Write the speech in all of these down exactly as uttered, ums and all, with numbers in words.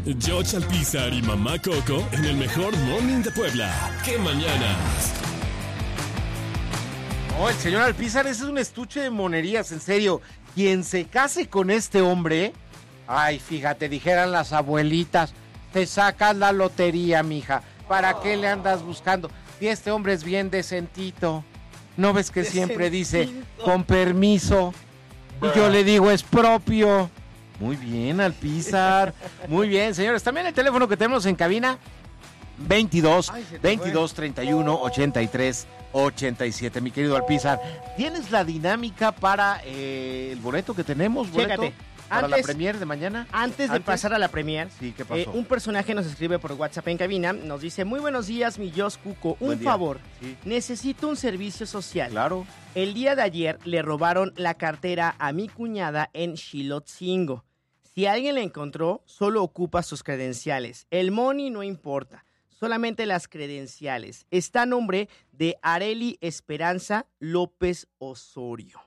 George Alpizar y Mamá Coco en el mejor morning de Puebla. ¡Qué mañanas! Oh, el señor Alpizar, ese es un estuche de monerías, en serio. Quien se case con este hombre, ay, fíjate, dijeran las abuelitas, te sacas la lotería, mija. ¿Para qué le andas buscando? Si este hombre es bien decentito. ¿No ves que siempre dice, con permiso? Y yo le digo, es propio. Muy bien, Alpizar. Muy bien, señores. También el teléfono que tenemos en cabina, veintidós, veintidós, treinta y uno, ochenta y tres, ochenta y siete. Mi querido Alpizar, ¿tienes la dinámica para eh, el boleto que tenemos? ¿Boleto? Chécate. ¿Para Antes, la premier de mañana? Antes de ¿Antes? pasar a la premier, Sí, ¿qué pasó? eh, un personaje nos escribe por WhatsApp en cabina, nos dice, muy buenos días, mi Jos Cuco, un Buen día. favor, Sí. necesito un servicio social. Claro. El día de ayer le robaron la cartera a mi cuñada en Xilotzingo. Si alguien la encontró, solo ocupa sus credenciales. El money no importa, solamente las credenciales. Está a nombre de Areli Esperanza López Osorio.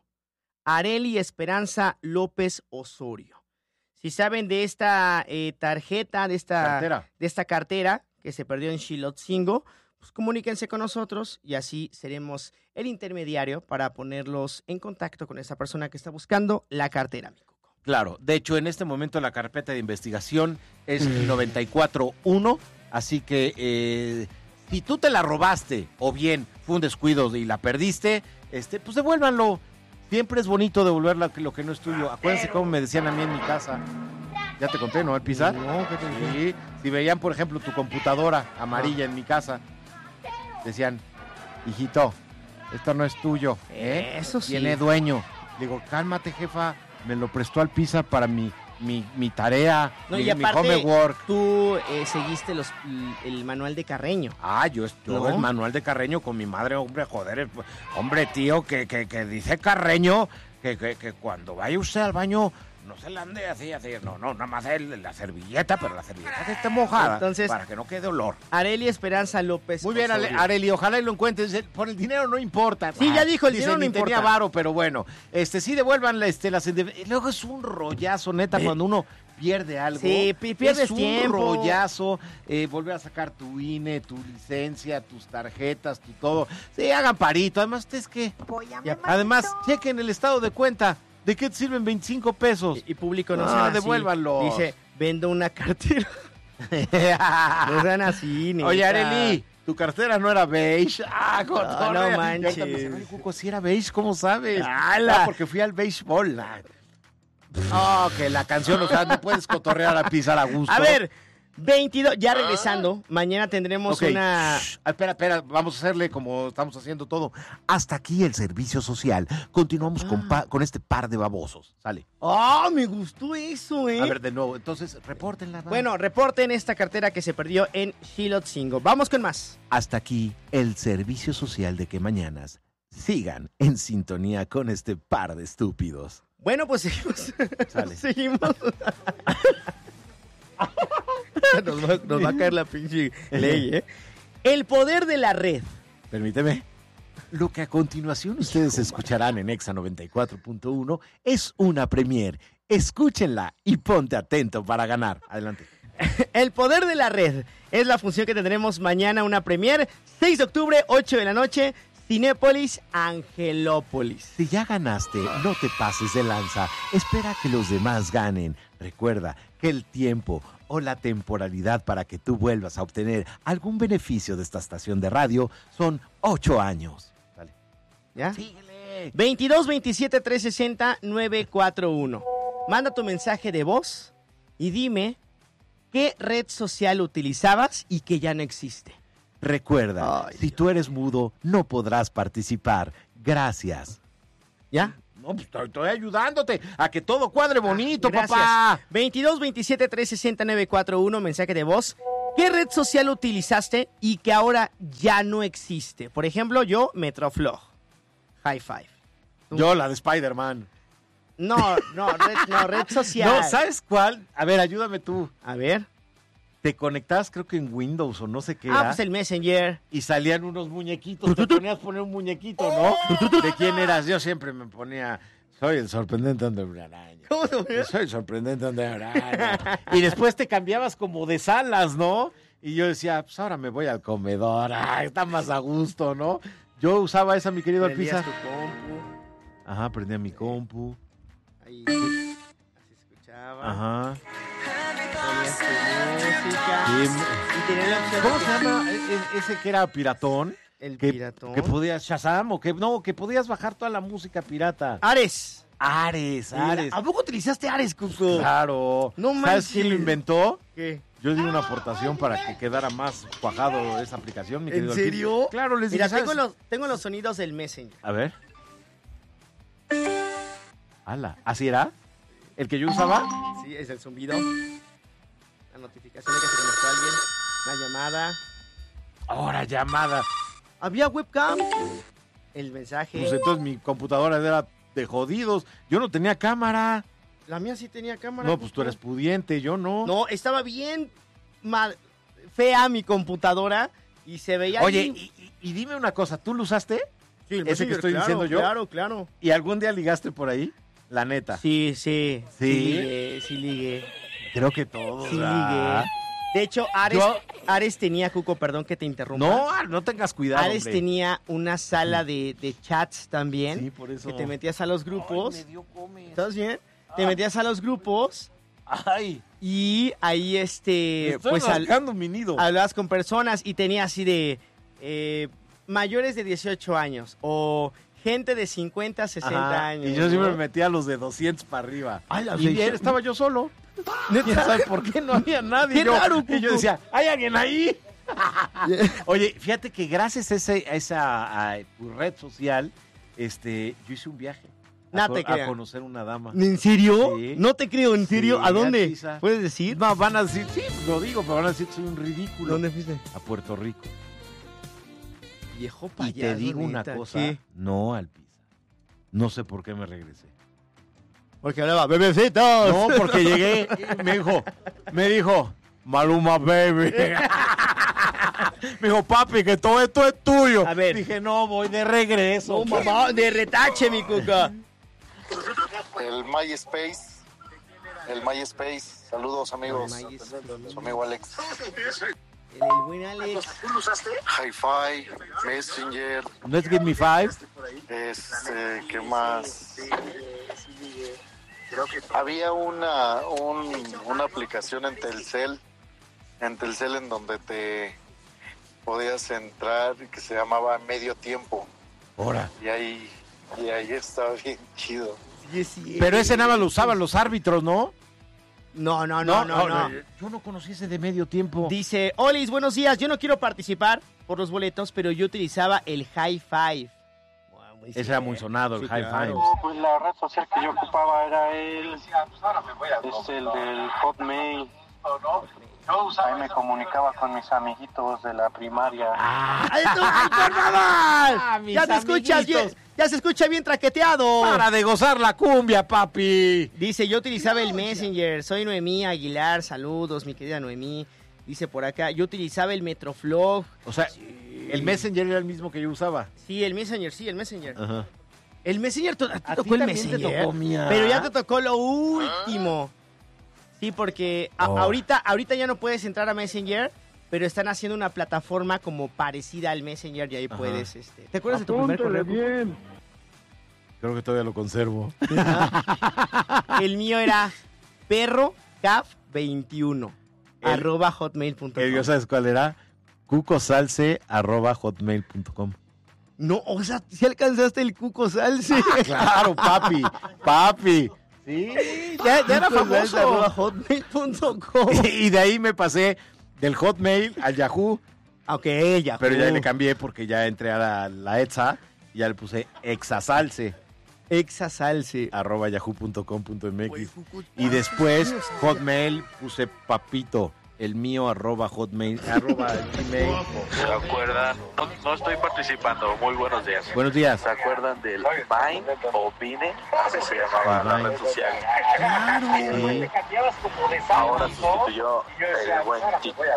Areli Esperanza López Osorio. Si saben de esta eh, tarjeta, de esta Cartera. de esta cartera que se perdió en Xilotzingo, pues comuníquense con nosotros y así seremos el intermediario para ponerlos en contacto con esa persona que está buscando la cartera, mi Coco. Claro, de hecho en este momento la carpeta de investigación es noventa y cuatro uno, así que eh, si tú te la robaste o bien fue un descuido y la perdiste, este, pues devuélvanlo. Siempre es bonito devolver lo que, lo que no es tuyo. Acuérdense cómo me decían a mí en mi casa. Ya te conté, ¿no? Alpizar. No, ¿qué te dije? Sí, si veían, por ejemplo, tu computadora amarilla en mi casa, decían, hijito, esto no es tuyo, ¿eh? Eso sí. Tiene dueño. Digo, cálmate, jefa, me lo prestó Alpizar para mi, mi, mi tarea, No, mi, y mi aparte, homework. tú eh, seguiste los, el manual de Carreño. Ah, yo estuve ¿No? el manual de Carreño con mi madre, hombre, joder, hombre, tío, que, que, que dice Carreño que, que, que cuando vaya usted al baño no se le ande así, así, no, no, nada más el, la servilleta, pero la servilleta que esté mojada, Entonces, para que no quede olor. Areli Esperanza López Muy bien, Ale- Osorio. Areli, ojalá y lo encuentres. Por el dinero no importa. Sí, ya dijo, el Dice, dinero no ni importa. tenía varo, pero bueno, este sí devuelvan este, las inde- luego es un rollazo, neta, cuando uno pierde algo. Sí, pi- pierdes es un tiempo. rollazo, eh, volver a sacar tu I N E, tu licencia, tus tarjetas, tu todo. Sí, hagan parito. Además, ustedes qué. Ya, Además, chequen el estado de cuenta. ¿De qué te sirven veinticinco pesos? Y, y público no Ah, sean así. devuélvanlo. Dice, vendo una cartera. No sean así, neta. Oye, Areli, tu cartera no era beige. Ah, No, cotorrea. no manches. Y ahorita me dicen, "Ay, Cuco, si era beige, ¿cómo sabes?" ¡Hala! Ah, porque fui al béisbol. Ah, oh, que la canción, o sea, no puedes cotorrear a pisar a gusto. A ver, veintidós, ya regresando, mañana tendremos Ok, una... shh, espera, espera, vamos a hacerle como estamos haciendo todo. Hasta aquí el servicio social. Continuamos con, pa- con este par de babosos. Sale. ¡Oh, me gustó eso, eh! A ver, de nuevo, entonces, repórtenla. va. Bueno, reporten esta cartera que se perdió en Xilotzingo. Vamos con más. Hasta aquí el servicio social de que mañanas sigan en sintonía con este par de estúpidos. Bueno, pues seguimos. Sale. Seguimos. nos, va, nos va a caer la pinche ley, ¿eh? El poder de la red. Permíteme. Lo que a continuación ustedes escucharán en Exa noventa y cuatro punto uno es una premier. Escúchenla y ponte atento para ganar. Adelante. El poder de la red es la función que tendremos mañana, una premier, seis de octubre, ocho de la noche, Cinépolis, Angelópolis. Si ya ganaste, no te pases de lanza. Espera a que los demás ganen. Recuerda que el tiempo o la temporalidad para que tú vuelvas a obtener algún beneficio de esta estación de radio son ocho años. Dale. ¿Ya? Síguele. veintidós veintisiete trescientos sesenta nueve cuatro uno. Manda tu mensaje de voz y dime qué red social utilizabas y que ya no existe. Recuerda, Ay, si tú eres mudo, no podrás participar. Gracias. ¿Ya? No, pues estoy, estoy ayudándote a que todo cuadre bonito, Gracias. papá. veintidós veintisiete trescientos sesenta nueve cuatro uno, mensaje de voz. ¿Qué red social utilizaste y que ahora ya no existe? Por ejemplo, yo, Metroflog. High five. ¿Tú? Yo, la de Spider-Man. No, no, red, no, red social. No, ¿sabes cuál? A ver, ayúdame tú. A ver. Te conectabas, creo que en Windows o no sé qué Ah, era, pues el Messenger. y salían unos muñequitos. Te ponías a poner un muñequito, ¿no? ¿De quién eras? Yo siempre me ponía... Soy el sorprendente hombre araña. ¿Cómo se llama? Soy el sorprendente hombre araña. Y después te cambiabas como de salas, ¿no? Y yo decía, pues ahora me voy al comedor. Ay, está más a gusto, ¿no? Yo usaba esa, mi querido Prendías Alpizar. tu compu. Ajá, prendía mi compu. Ahí, así se escuchaba. Ajá. Ponías tu música. Sí. Y tenía la opción ¿Cómo de- se llama e- e- ese que era piratón? El Que, piratón. que podías Shazam o que no, que podías bajar toda la música pirata. Ares. Ares, Ares. ¿A poco utilizaste Ares, Cuco? Claro. No ¿Sabes manches. quién lo inventó? ¿Qué? Yo di una aportación para que quedara más cuajado esa aplicación, mi ¿En querido Alpizar. serio? Claro, les Mira, dije, tengo ¿sabes? los, tengo los sonidos del Messenger. A ver. Ala, ¿así era? ¿El que yo usaba? Sí, es el zumbido. La notificación de que se conectó alguien. La llamada. Ahora, llamada. Había webcam. El mensaje. Pues entonces mi computadora era de jodidos. Yo no tenía cámara. La mía sí tenía cámara. No, pues tú Cuco. eres pudiente, yo no. No, estaba bien mal, fea mi computadora y se veía Oye, ahí- y, y- y dime una cosa, ¿tú lo usaste? Sí, el ese que Messenger, estoy claro, diciendo yo. Claro, claro. ¿Y algún día ligaste por ahí? La neta. Sí, sí. ¿Sí? Sí ligué, sí ligué. Creo que todos. Sí ¿verdad? ligué. De hecho, Ares, Yo- Ares tenía, Cuco, perdón que te interrumpa. No, no tengas cuidado, Ares hombre. tenía una sala de, de chats también. Sí, por eso. Que te metías a los grupos. Ay, me dio comes. ¿Estás bien? Te metías a los grupos Ay, y ahí este estoy pues al- rascando mi nido. hablabas con personas y tenías así de eh, mayores de dieciocho años o gente de cincuenta, sesenta Ajá, años. Y yo siempre ¿no? me metía a los de doscientos para arriba. Ay, la y seis- bien, estaba yo solo. ¿Quién sabe por qué no había nadie? Qué Yo- raro, y yo Cuco. decía, ¿hay alguien ahí? Oye, fíjate que gracias a, ese- a esa a, pues, red social, este, yo hice un viaje. A, No co- te a creas. conocer una dama. ¿En serio? Sí. No te creo, ¿en serio? Sí, ¿A dónde? Alpizar. ¿Puedes decir? No, van a decir, sí, lo digo, pero van a decir que soy un ridículo. ¿Dónde fuiste? A Puerto Rico. Viejo Y payaso. te digo una neta, cosa, ¿qué? no, Alpizar. No sé por qué me regresé. Porque hablaba, bebecitos. No, porque llegué y me dijo, me dijo, Maluma Baby. Me dijo, papi, que todo esto es tuyo. A ver. Dije, no, voy de regreso. No, mamá, de retache, mi Cuca. El MySpace. El MySpace. Saludos, amigos. El MySpace. Su amigo Alex. El, el buen Alex. Hi-Fi, Messenger. Let's give me five. Este, ¿qué más? Había una, un- una aplicación en Telcel. En Telcel en donde te podías entrar que se llamaba Medio Tiempo. Ahora. Y ahí, y ahí estaba bien chido. Sí, es cierto. Pero ese nada más lo usaban los árbitros, ¿no? No, no, no, no, no. Yo no conocí ese de medio tiempo. Dice, Olis, buenos días. Yo no quiero participar por los boletos, pero yo utilizaba el High Five. Wow, muy Ese era cierto. muy sonado, el Sí, High claro. Five. No, pues la red social que yo ocupaba era el, es el del Hotmail. Ahí me comunicaba con mis amiguitos de la primaria. ¡Ay, tú, ay, por favor! mis Ya te escuchas bien, amiguitos. ya se escucha bien traqueteado. Para de gozar la cumbia, papi. Dice, yo utilizaba el Messenger. Soy Noemí Aguilar. Saludos, mi querida Noemí. Dice por acá, yo utilizaba el Metroflog. O sea, el Messenger era el mismo que yo usaba. Sí, el Messenger, sí, el Messenger. Ajá. El Messenger, ¿a ti ¿A tocó ti el también te Messenger? tocó, mía? Pero ya te tocó lo último. Sí, porque a- Oh. ahorita, ahorita ya no puedes entrar a Messenger, pero están haciendo una plataforma como parecida al Messenger y ahí Ajá. puedes, este... ¿Te acuerdas de tu primer correo? Creo que todavía lo conservo. El mío era perrocaf veintiuno El- arroba hotmail punto El, com. ¿sabes cuál era? cucosalce arroba hotmail punto com. No, o sea, si alcanzaste el cuco salse. Claro, papi, papi. Sí, ya, ya era Cucosalce arroba famoso. hotmail punto com. Y de ahí me pasé del Hotmail al Yahoo, Ok, ya. pero ya le cambié porque ya entré a la, la ETSA y ya le puse exasalce Exasalce. arroba yahoo punto com punto mx. Y después Hotmail puse papito el mío arroba hotmail, arroba gmail. ¿Se acuerdan? No, no estoy participando. Muy buenos días. Buenos días. ¿Se acuerdan del Vine o Vine? Así se llamaba El la Vine. red social. Claro. Sí. Ahora sustituyó el buen TikTok.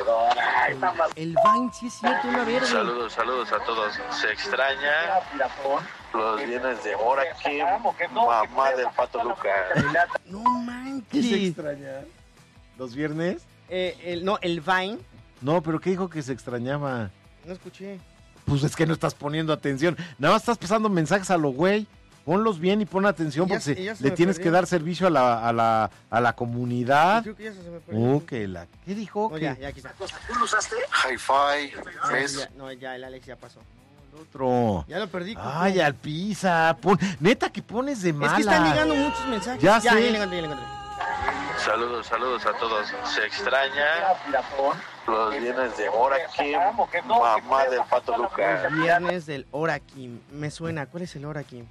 El Vine, sí es cierto, una verde. Saludos, saludos a todos. Se extraña los bienes de Hora Kim, mamá del Pato Luca. No ¿Qué se manches. extraña? ¿Los viernes? Eh, el, no, el Vine. No, pero ¿qué dijo que se extrañaba? No escuché. Pues es que no estás poniendo atención. Nada más estás pasando mensajes a lo güey. Ponlos bien y pon atención Ya porque se- se- ya se le me tienes que perdió. dar servicio a la, a la, a la comunidad. Creo que ya se me perdió. Oh, que la... ¿Qué dijo? No, que ya, ya aquí está. Hi-Fi, No, ¿ves? ya, no, ya, el Alex ya pasó. El otro. Ya lo perdí. Cucu. Ay, Alpisa. Pon... Neta que pones de mala. Es que están llegando muchos mensajes. Ya ya, sé. ya le encontré, ya le encontré. Saludos, saludos a todos. Se extraña los bienes de Hora Kim, mamá del Pato Luca. Viernes del Orakim. Me suena. ¿Cuál es el Orakim?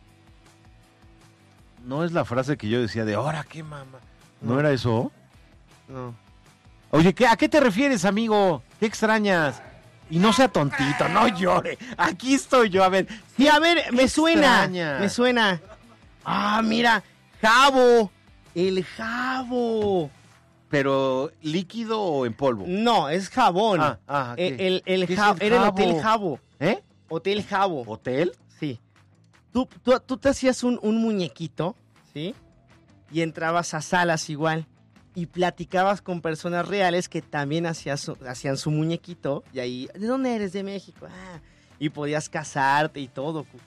No es la frase que yo decía de ahora qué mamá. ¿No, No. era eso? No. Oye, ¿qué, ¿a qué te refieres, amigo? ¿Qué extrañas? Y no sea tontito, no llore. Aquí estoy yo, a ver. Sí, a ver, me suena. extraña? Me suena. Ah, mira. Jabo. El jabo. ¿Pero líquido o en polvo? No, es jabón. Ah, ah, ¿qué? el el, el ¿Qué es ja- el era el jabo? Hotel Jabo. ¿Eh? Hotel Jabo. ¿Hotel? Sí. Tú, tú, tú te hacías un, un muñequito, ¿sí? Y entrabas a salas igual. Y platicabas con personas reales que también hacías su- hacían su muñequito. Y ahí, ¿de dónde eres? De México. Ah, y podías casarte y todo, Cucu.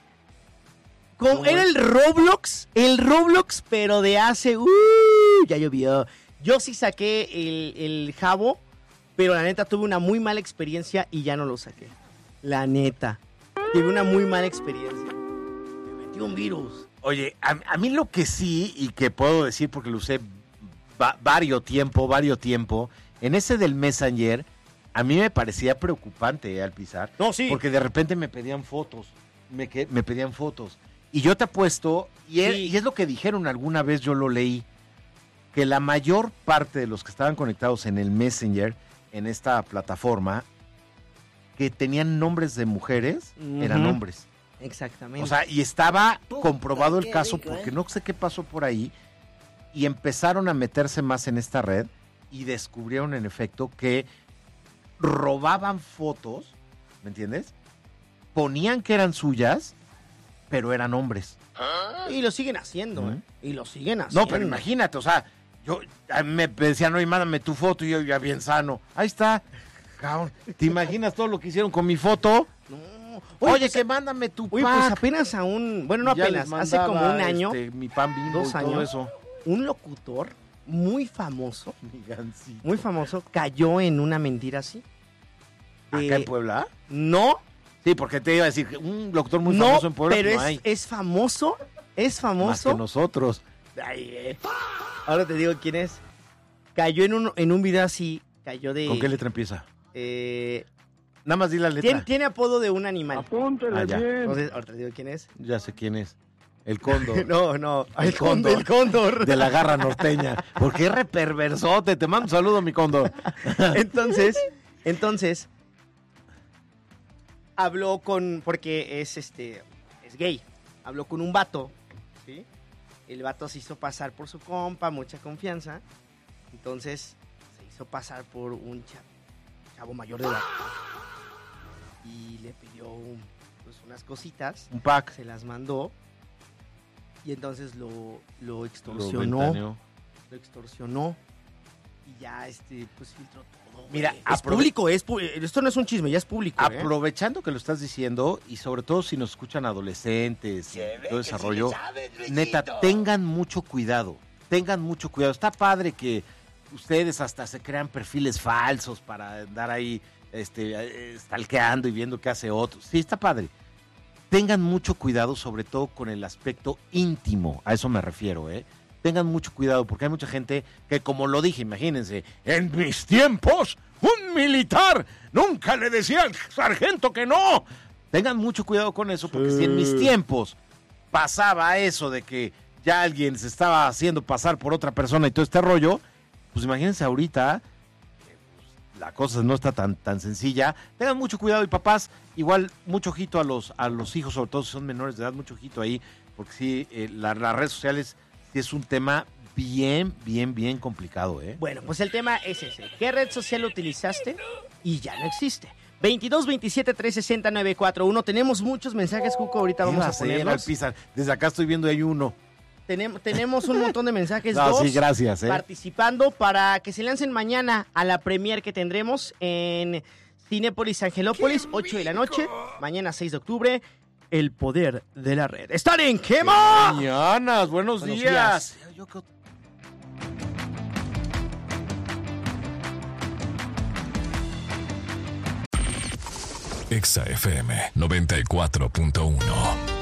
Como, ¿Cómo era es? el Roblox, el Roblox, pero de hace... ¡Uh! Ya llovió. Yo sí saqué el, el jabo, pero la neta tuve una muy mala experiencia y ya no lo saqué. La neta. Tuve una muy mala experiencia. Me metió un virus. Oye, a, a mí lo que sí, y que puedo decir porque lo usé va, varios tiempo, varios tiempo, en ese del Messenger, a mí me parecía preocupante, eh, al pisar. No, sí. Porque de repente me pedían fotos, me, que- me pedían fotos. Y yo te apuesto, y es, Sí. y es lo que dijeron alguna vez, yo lo leí, que la mayor parte de los que estaban conectados en el Messenger, en esta plataforma, que tenían nombres de mujeres, eran Ujú. hombres. Exactamente. O sea, y estaba comprobado el caso porque no sé qué pasó por ahí y empezaron a meterse más en esta red y descubrieron en efecto que robaban fotos, ¿me entiendes? Ponían que eran suyas, pero eran hombres. y lo siguen haciendo, Ujú. ¿eh? Y lo siguen haciendo. No, pero imagínate, o sea, yo a mí me decían, oye, mándame tu foto y yo ya bien sano. Ahí está. Cabrón, ¿te imaginas todo lo que hicieron con mi foto? No. Oye, pues, que mándame tu Oye, pack. pues apenas a un... Bueno, no Ya les apenas, hace como mandaba, un año, este, mi pan Bimbo dos y todo años. eso. un locutor muy famoso, Mi gancito. muy famoso, cayó en una mentira así. ¿Acá Eh, en Puebla? No, Sí, porque te iba a decir, que un locutor muy no, famoso en Puebla pero no es, hay. es famoso, es Más famoso. que nosotros. Ay, eh. Ahora te digo quién es. Cayó en un, en un video así, cayó de... ¿Con qué letra empieza? eh, Nada más di la letra. tiene, tiene apodo de un animal. Ah, ya. Entonces, ahora te digo quién es. Ya sé quién es. El cóndor. No, no, El el cóndor. cóndor. El cóndor. De la garra norteña. ¿Por qué reperversote? Te mando un saludo, mi cóndor. Entonces, entonces, habló con, porque es este, es gay, habló con un vato, ¿sí? El vato se hizo pasar por su compa, mucha confianza, entonces se hizo pasar por un chavo, chavo mayor de edad y le pidió un- pues, unas cositas, Un pack. se las mandó y entonces lo, lo Lo extorsionó. ventaneó. Lo extorsionó y ya este pues filtró todo. Mira, güey. es aprove- público, es pu- esto no es un chisme, ya es público. ¿eh? Aprovechando que lo estás diciendo, y sobre todo si nos escuchan adolescentes y todo desarrollo, neta, tengan mucho cuidado. Tengan mucho cuidado. Está padre que ustedes hasta se crean perfiles falsos para andar ahí este, eh, stalkeando y viendo qué hace otro. Sí, está padre. Tengan mucho cuidado, sobre todo con el aspecto íntimo. A eso me refiero, ¿eh? Tengan mucho cuidado, porque hay mucha gente que, como lo dije, imagínense, en mis tiempos, un militar nunca le decía al sargento que no. Tengan mucho cuidado con eso, porque si en mis tiempos pasaba eso de que ya alguien se estaba haciendo pasar por otra persona y todo este rollo, pues imagínense ahorita la cosa no está tan, tan sencilla. Tengan mucho cuidado y papás, igual mucho ojito a los, a los hijos, sobre todo si son menores de edad, mucho ojito ahí, porque sí, eh, la, las redes sociales sí es un tema bien, bien, bien complicado, ¿eh? Bueno, pues el tema es ese. ¿Qué red social utilizaste y ya no existe? veintidós veintisiete trescientos sesenta nueve cuatro uno. Tenemos muchos mensajes, Cuco, ahorita vamos a ponerlos. Desde acá estoy viendo hay uno. Tenemos, tenemos un montón de mensajes, no, dos, sí, gracias, ¿eh? participando para que se lancen mañana a la premier que tendremos en Cinépolis Angelópolis, ocho de la noche, mañana seis de octubre, El Poder de la Red. ¡Están en quema! Mañanas, buenos, buenos días. días. Yo, yo, Exa F M noventa y cuatro punto uno.